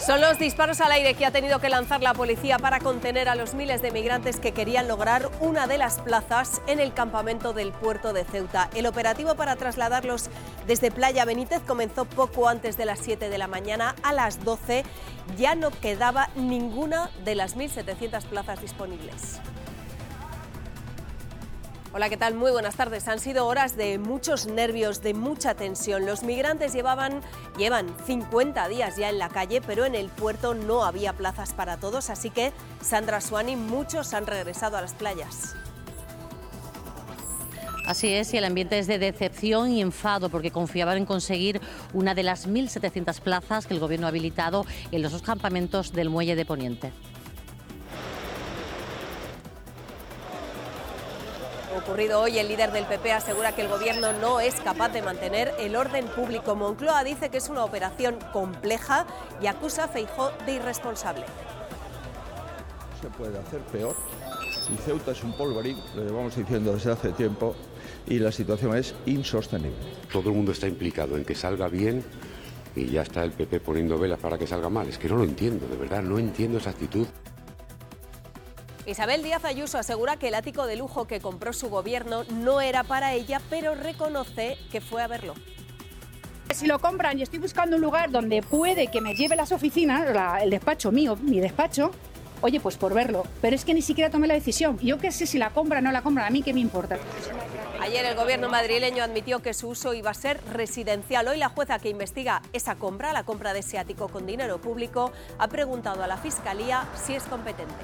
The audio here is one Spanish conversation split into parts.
Son los disparos al aire que ha tenido que lanzar la policía para contener a los miles de migrantes que querían lograr una de las plazas en el campamento del puerto de Ceuta. El operativo para trasladarlos desde Playa Benítez comenzó poco antes de las 7 de la mañana. A las 12 ya no quedaba ninguna de las 1.700 plazas disponibles. Hola, ¿qué tal? Muy buenas tardes. Han sido horas de muchos nervios, de mucha tensión. Los migrantes llevan 50 días ya en la calle, pero en el puerto no había plazas para todos, así que, Sandra Suani, muchos han regresado a las playas. Así es, y el ambiente es de decepción y enfado porque confiaban en conseguir una de las 1.700 plazas que el Gobierno ha habilitado en los dos campamentos del Muelle de Poniente. Ocurrido hoy, el líder del PP asegura que el Gobierno no es capaz de mantener el orden público. Moncloa dice que es una operación compleja y acusa a Feijóo de irresponsable. Se puede hacer peor y Ceuta es un polvorín, lo llevamos diciendo desde hace tiempo, y la situación es insostenible. Todo el mundo está implicado en que salga bien y ya está el PP poniendo velas para que salga mal. Es que no lo entiendo, de verdad, no entiendo esa actitud. Isabel Díaz Ayuso asegura que el ático de lujo que compró su gobierno no era para ella, pero reconoce que fue a verlo. Si lo compran y estoy buscando un lugar donde puede que me lleve las oficinas, el despacho mío, mi despacho, oye, pues por verlo. Pero es que ni siquiera tomé la decisión. Yo qué sé si la compran o no la compran, a mí qué me importa. Ayer el gobierno madrileño admitió que su uso iba a ser residencial. Hoy la jueza que investiga esa compra, la compra de ese ático con dinero público, ha preguntado a la Fiscalía si es competente.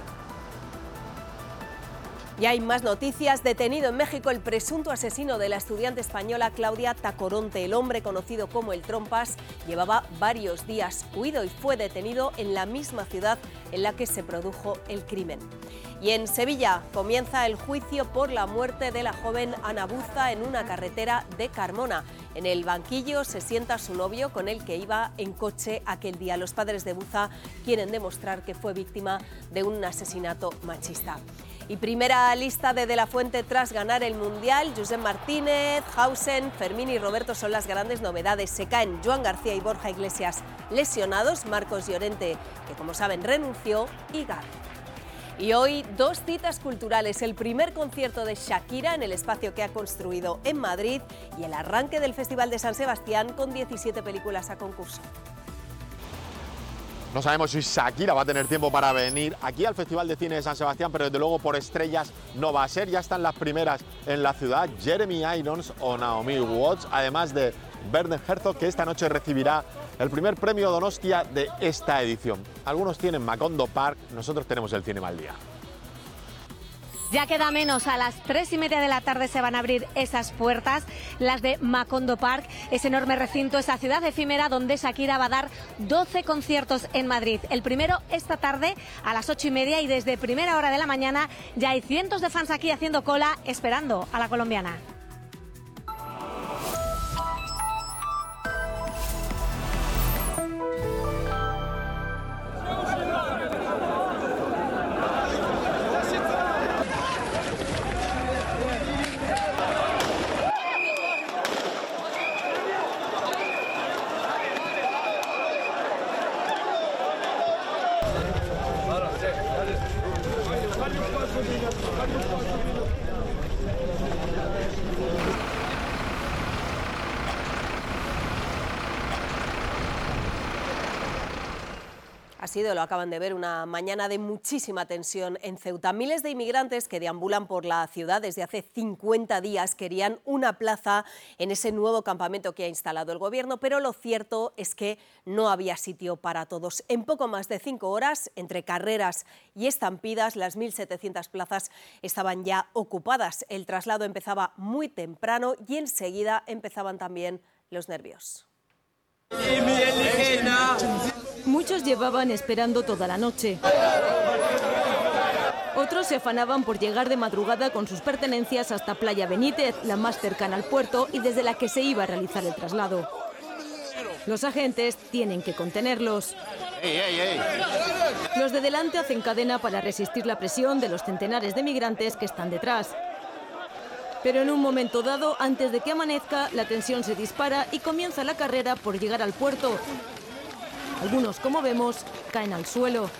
Y hay más noticias. Detenido en México el presunto asesino de la estudiante española Claudia Tacoronte. El hombre conocido como el Trompas llevaba varios días huido y fue detenido en la misma ciudad en la que se produjo el crimen. Y en Sevilla comienza el juicio por la muerte de la joven Ana Buza en una carretera de Carmona. En el banquillo se sienta su novio con el que iba en coche aquel día. Los padres de Buza quieren demostrar que fue víctima de un asesinato machista. Y primera lista de la Fuente tras ganar el Mundial. Josep Martínez, Hausen, Fermín y Roberto son las grandes novedades. Se caen Joan García y Borja Iglesias lesionados. Marcos Llorente, que como saben renunció, y Gar. Y hoy dos citas culturales, el primer concierto de Shakira en el espacio que ha construido en Madrid y el arranque del Festival de San Sebastián con 17 películas a concurso. No sabemos si Shakira va a tener tiempo para venir aquí al Festival de Cine de San Sebastián, pero desde luego por estrellas no va a ser. Ya están las primeras en la ciudad, Jeremy Irons o Naomi Watts, además de Werner Herzog, que esta noche recibirá el primer premio Donostia de esta edición. Algunos tienen Macondo Park, nosotros tenemos el Cinema al Día. Ya queda menos, a las 3:30 de la tarde se van a abrir esas puertas, las de Macondo Park, ese enorme recinto, esa ciudad efímera donde Shakira va a dar 12 conciertos en Madrid. El primero esta tarde a las 8:30 y desde primera hora de la mañana ya hay cientos de fans aquí haciendo cola esperando a la colombiana. Lo acaban de ver, una mañana de muchísima tensión en Ceuta. Miles de inmigrantes que deambulan por la ciudad desde hace 50 días querían una plaza en ese nuevo campamento que ha instalado el gobierno, pero lo cierto es que no había sitio para todos. En poco más de 5 horas, entre carreras y estampidas, las 1.700 plazas estaban ya ocupadas. El traslado empezaba muy temprano y enseguida empezaban también los nervios. Muchos llevaban esperando toda la noche. Otros se afanaban por llegar de madrugada con sus pertenencias hasta Playa Benítez, la más cercana al puerto y desde la que se iba a realizar el traslado. Los agentes tienen que contenerlos. Los de delante hacen cadena para resistir la presión de los centenares de migrantes que están detrás. Pero en un momento dado, antes de que amanezca, la tensión se dispara y comienza la carrera por llegar al puerto. Algunos, como vemos, caen al suelo.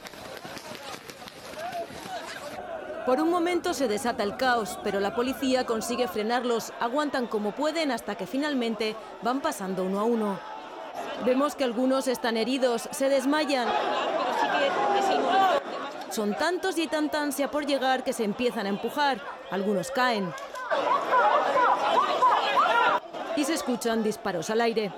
Por un momento se desata el caos, pero la policía consigue frenarlos, aguantan como pueden hasta que finalmente van pasando uno a uno. Vemos que algunos están heridos, se desmayan. Son tantos y tanta ansia por llegar que se empiezan a empujar. Algunos caen. Y se escuchan disparos al aire.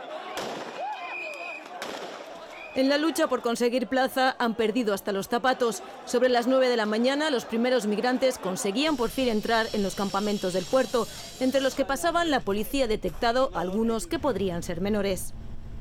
En la lucha por conseguir plaza han perdido hasta los zapatos. Sobre las 9 de la mañana, los primeros migrantes conseguían por fin entrar en los campamentos del puerto. Entre los que pasaban, la policía ha detectado algunos que podrían ser menores.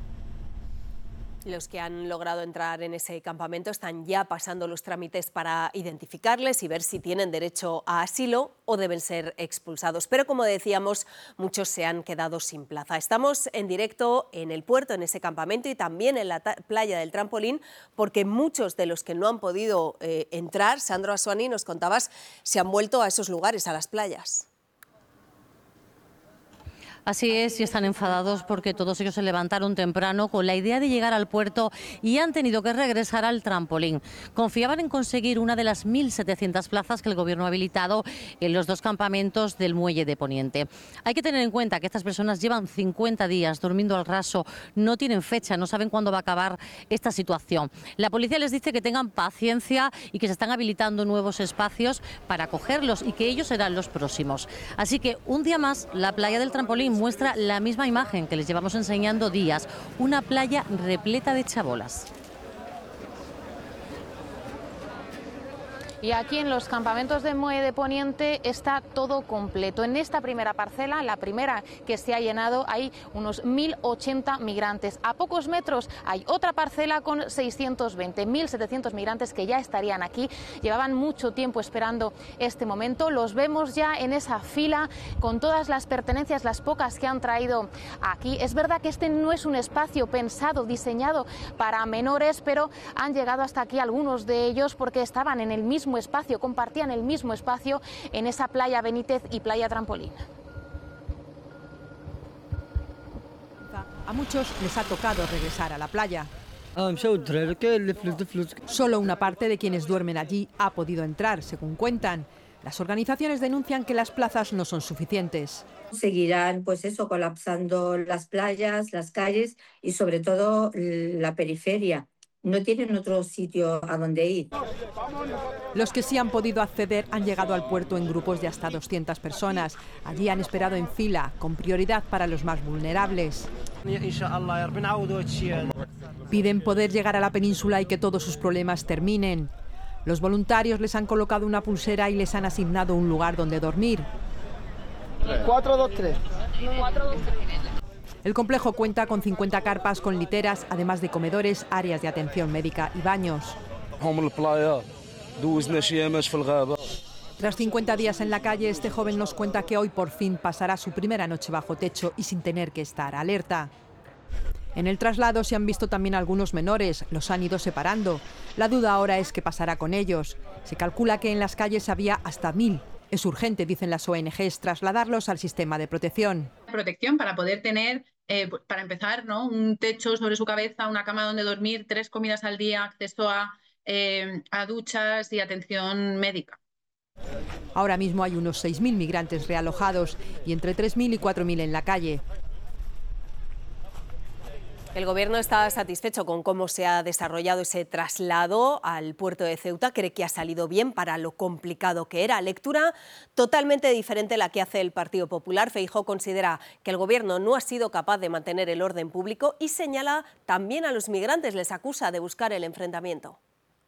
Los que han logrado entrar en ese campamento están ya pasando los trámites para identificarles y ver si tienen derecho a asilo o deben ser expulsados. Pero, como decíamos, muchos se han quedado sin plaza. Estamos en directo en el puerto, en ese campamento, y también en la playa del Trampolín, porque muchos de los que no han podido entrar, Sandro Asuani, nos contabas, se han vuelto a esos lugares, a las playas. Así es, y están enfadados porque todos ellos se levantaron temprano con la idea de llegar al puerto y han tenido que regresar al Trampolín. Confiaban en conseguir una de las 1.700 plazas que el Gobierno ha habilitado en los 2 campamentos del Muelle de Poniente. Hay que tener en cuenta que estas personas llevan 50 días durmiendo al raso, no tienen fecha, no saben cuándo va a acabar esta situación. La policía les dice que tengan paciencia y que se están habilitando nuevos espacios para acogerlos y que ellos serán los próximos. Así que un día más, la playa del Trampolín muestra la misma imagen que les llevamos enseñando días, una playa repleta de chabolas. Y aquí en los campamentos de Muelle de Poniente está todo completo. En esta primera parcela, la primera que se ha llenado, hay unos 1.080 migrantes. A pocos metros hay otra parcela con 620, 1.700 migrantes que ya estarían aquí. Llevaban mucho tiempo esperando este momento. Los vemos ya en esa fila con todas las pertenencias, las pocas que han traído aquí. Es verdad que este no es un espacio pensado, diseñado para menores, pero han llegado hasta aquí algunos de ellos porque estaban en el mismo espacio, compartían el mismo espacio en esa playa Benítez y playa Trampolín. A muchos les ha tocado regresar a la playa. Solo una parte de quienes duermen allí ha podido entrar, según cuentan. Las organizaciones denuncian que las plazas no son suficientes. Seguirán, pues eso, colapsando las playas, las calles y sobre todo la periferia. No tienen otro sitio a donde ir. Los que sí han podido acceder han llegado al puerto en grupos de hasta 200 personas. Allí han esperado en fila, con prioridad para los más vulnerables. Piden poder llegar a la península y que todos sus problemas terminen. Los voluntarios les han colocado una pulsera y les han asignado un lugar donde dormir. 423. 423. El complejo cuenta con 50 carpas con literas, además de comedores, áreas de atención médica y baños. Tras 50 días en la calle, este joven nos cuenta que hoy por fin pasará su primera noche bajo techo y sin tener que estar alerta. En el traslado se han visto también algunos menores, los han ido separando. La duda ahora es qué pasará con ellos. Se calcula que en las calles había hasta 1000. Es urgente, dicen las ONGs, trasladarlos al sistema de protección. Protección para poder tener, para empezar, ¿no?, un techo sobre su cabeza, una cama donde dormir, 3 comidas al día, acceso a duchas y atención médica. Ahora mismo hay unos 6.000 migrantes realojados y entre 3.000 y 4.000 en la calle. El Gobierno está satisfecho con cómo se ha desarrollado ese traslado al puerto de Ceuta. Cree que ha salido bien para lo complicado que era. Lectura totalmente diferente a la que hace el Partido Popular. Feijóo considera que el Gobierno no ha sido capaz de mantener el orden público y señala también a los migrantes. Les acusa de buscar el enfrentamiento.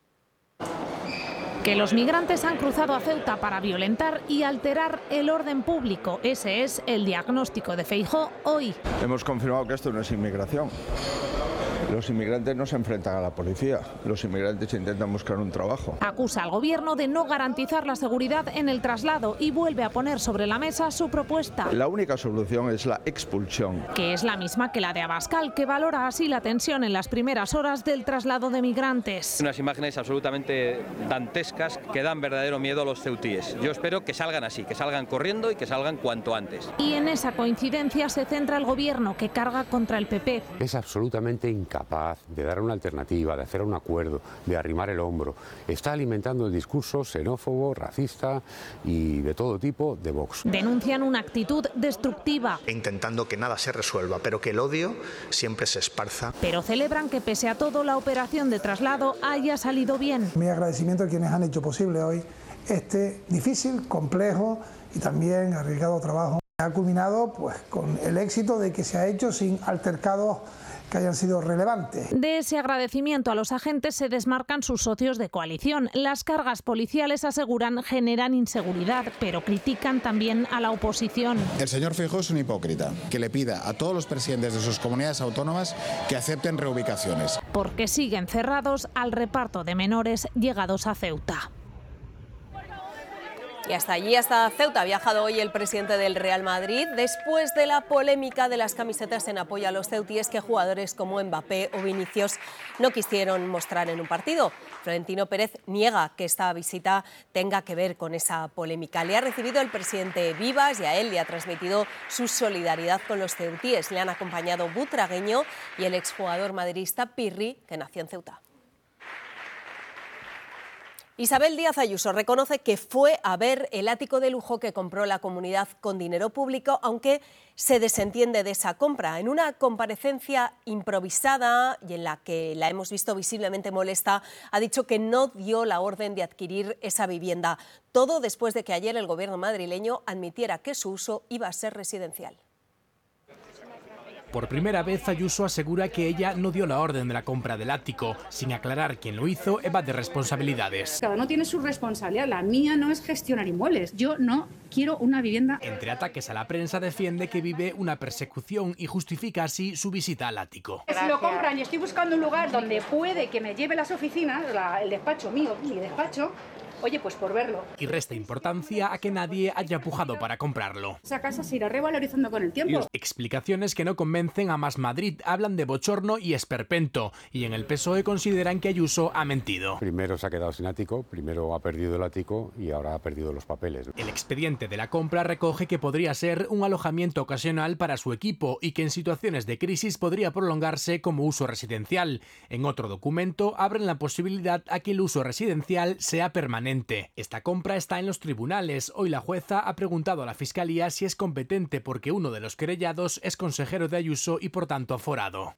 Que los migrantes han cruzado a Ceuta para violentar y alterar el orden público. Ese es el diagnóstico de Feijóo hoy. Hemos confirmado que esto no es inmigración. Los inmigrantes no se enfrentan a la policía, los inmigrantes intentan buscar un trabajo. Acusa al Gobierno de no garantizar la seguridad en el traslado y vuelve a poner sobre la mesa su propuesta. La única solución es la expulsión. Que es la misma que la de Abascal, que valora así la tensión en las primeras horas del traslado de migrantes. Unas imágenes absolutamente dantescas que dan verdadero miedo a los ceutíes. Yo espero que salgan así, que salgan corriendo y que salgan cuanto antes. Y en esa coincidencia se centra el Gobierno, que carga contra el PP. Es absolutamente incapaz incapaz de dar una alternativa, de hacer un acuerdo, de arrimar el hombro. Está alimentando el discurso xenófobo, racista y de todo tipo de Vox. Denuncian una actitud destructiva. Intentando que nada se resuelva, pero que el odio siempre se esparza. Pero celebran que pese a todo la operación de traslado haya salido bien. Mi agradecimiento a quienes han hecho posible hoy este difícil, complejo y también arriesgado trabajo. Ha culminado pues con el éxito de que se ha hecho sin altercados que hayan sido relevantes. De ese agradecimiento a los agentes se desmarcan sus socios de coalición. Las cargas policiales, aseguran, generan inseguridad, pero critican también a la oposición. El señor Feijóo es un hipócrita que le pida a todos los presidentes de sus comunidades autónomas que acepten reubicaciones. Porque siguen cerrados al reparto de menores llegados a Ceuta. Y hasta allí, hasta Ceuta, ha viajado hoy el presidente del Real Madrid después de la polémica de las camisetas en apoyo a los ceutíes que jugadores como Mbappé o Vinicius no quisieron mostrar en un partido. Florentino Pérez niega que esta visita tenga que ver con esa polémica. Le ha recibido el presidente Vivas y a él le ha transmitido su solidaridad con los ceutíes. Le han acompañado Butragueño y el exjugador madridista Pirri, que nació en Ceuta. Isabel Díaz Ayuso reconoce que fue a ver el ático de lujo que compró la comunidad con dinero público, aunque se desentiende de esa compra. En una comparecencia improvisada y en la que la hemos visto visiblemente molesta, ha dicho que no dio la orden de adquirir esa vivienda. Todo después de que ayer el gobierno madrileño admitiera que su uso iba a ser residencial. Por primera vez, Ayuso asegura que ella no dio la orden de la compra del ático, sin aclarar quién lo hizo, evade responsabilidades. Cada uno tiene su responsabilidad, la mía no es gestionar inmuebles, yo no quiero una vivienda. Entre ataques a la prensa defiende que vive una persecución y justifica así su visita al ático. Si lo compran y estoy buscando un lugar donde puede que me lleve las oficinas, el despacho mío, mi despacho, oye, pues por verlo. Y resta importancia a que nadie haya pujado para comprarlo. Esa casa se irá revalorizando con el tiempo. Explicaciones que no convencen a Más Madrid, hablan de bochorno y esperpento, y en el PSOE consideran que Ayuso ha mentido. Primero se ha quedado sin ático, primero ha perdido el ático y ahora ha perdido los papeles. El expediente de la compra recoge que podría ser un alojamiento ocasional para su equipo y que en situaciones de crisis podría prolongarse como uso residencial. En otro documento abren la posibilidad a que el uso residencial sea permanente. Esta compra está en los tribunales. Hoy la jueza ha preguntado a la Fiscalía si es competente porque uno de los querellados es consejero de Ayuso y por tanto aforado.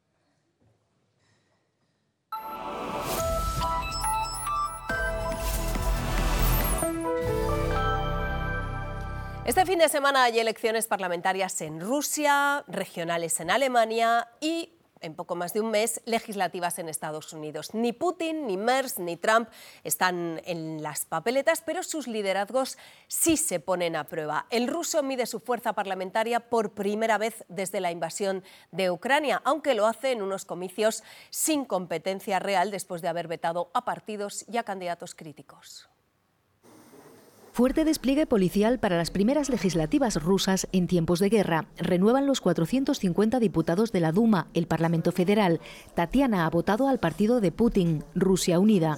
Este fin de semana hay elecciones parlamentarias en Rusia, regionales en Alemania y, en poco más de un mes, legislativas en Estados Unidos. Ni Putin, ni Merz, ni Trump están en las papeletas, pero sus liderazgos sí se ponen a prueba. El ruso mide su fuerza parlamentaria por primera vez desde la invasión de Ucrania, aunque lo hace en unos comicios sin competencia real después de haber vetado a partidos y a candidatos críticos. Fuerte despliegue policial para las primeras legislativas rusas en tiempos de guerra. Renuevan los 450 diputados de la Duma, el Parlamento Federal. Tatiana ha votado al partido de Putin, Rusia Unida.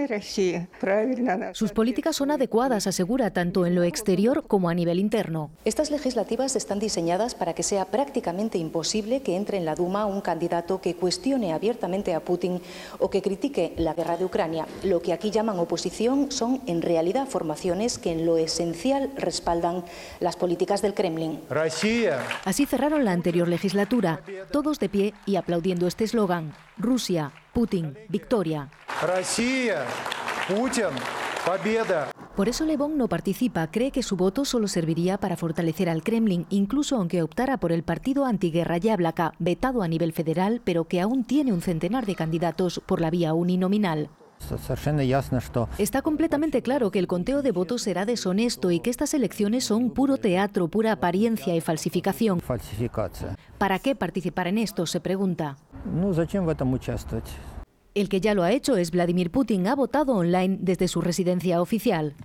Sus políticas son adecuadas, asegura, tanto en lo exterior como a nivel interno. Estas legislativas están diseñadas para que sea prácticamente imposible que entre en la Duma un candidato que cuestione abiertamente a Putin o que critique la guerra de Ucrania. Lo que aquí llaman oposición son en realidad formaciones que en lo esencial respaldan las políticas del Kremlin. Así cerraron la anterior legislatura, todos de pie y aplaudiendo este eslogan: Rusia, Putin, victoria. Por eso Levón no participa, cree que su voto solo serviría para fortalecer al Kremlin, incluso aunque optara por el partido antiguerra Yablaka, vetado a nivel federal, pero que aún tiene un centenar de candidatos por la vía uninominal. Está completamente claro que el conteo de votos será deshonesto y que estas elecciones son puro teatro, pura apariencia y falsificación. ¿Para qué participar en esto?, se pregunta. El que ya lo ha hecho es Vladimir Putin. Ha votado online desde su residencia oficial.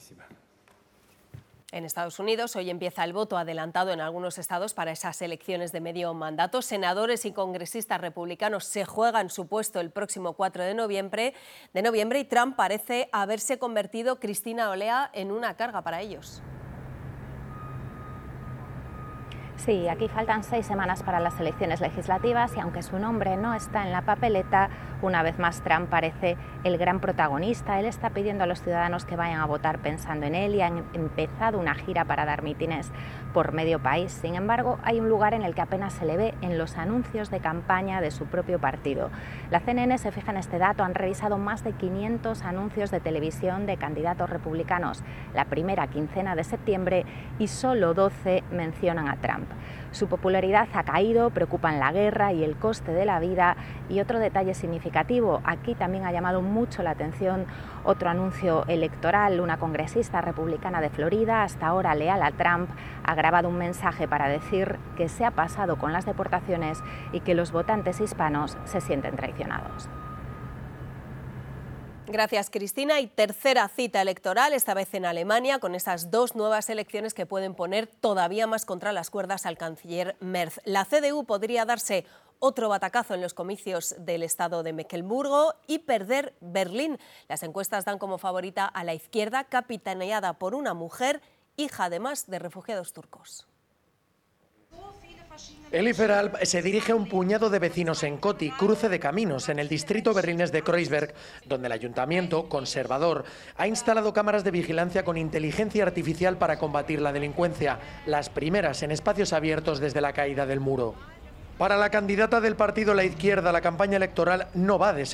En Estados Unidos hoy empieza el voto adelantado en algunos estados para esas elecciones de medio mandato. Senadores y congresistas republicanos se juegan su puesto el próximo 4 de noviembre y Trump parece haberse convertido, Cristina Olea, en una carga para ellos. Sí, aquí faltan 6 semanas para las elecciones legislativas y aunque su nombre no está en la papeleta, una vez más Trump parece el gran protagonista. Él está pidiendo a los ciudadanos que vayan a votar pensando en él y han empezado una gira para dar mítines por medio país. Sin embargo, hay un lugar en el que apenas se le ve: en los anuncios de campaña de su propio partido. La CNN se fija en este dato, han revisado más de 500 anuncios de televisión de candidatos republicanos la primera quincena de septiembre y solo 12 mencionan a Trump. Su popularidad ha caído, preocupan la guerra y el coste de la vida. Y otro detalle significativo, aquí también ha llamado mucho la atención otro anuncio electoral. Una congresista republicana de Florida, hasta ahora leal a Trump, ha grabado un mensaje para decir que se ha pasado con las deportaciones y que los votantes hispanos se sienten traicionados. Gracias, Cristina. Y tercera cita electoral, esta vez en Alemania, con esas 2 nuevas elecciones que pueden poner todavía más contra las cuerdas al canciller Merz. La CDU podría darse otro batacazo en los comicios del estado de Mecklemburgo y perder Berlín. Las encuestas dan como favorita a la izquierda, capitaneada por una mujer, hija además de refugiados turcos. Eli Feralp se dirige a un puñado de vecinos en Coti, cruce de caminos, en el distrito berlinés de Kreuzberg, donde el ayuntamiento, conservador, ha instalado cámaras de vigilancia con inteligencia artificial para combatir la delincuencia, las primeras en espacios abiertos desde la caída del muro. Para la candidata del partido La Izquierda, la campaña electoral no va de